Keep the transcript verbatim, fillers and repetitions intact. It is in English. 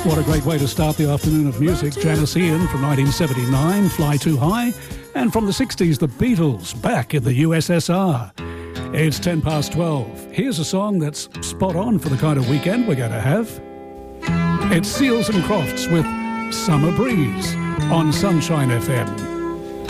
What a great way to start the afternoon of music. Janis Ian from nineteen seventy-nine, Fly Too High. And from the sixties, the Beatles, back in the U S S R. It's ten past twelve. Here's a song that's spot on for the kind of weekend we're going to have. It's Seals and Crofts with Summer Breeze on Sunshine F M.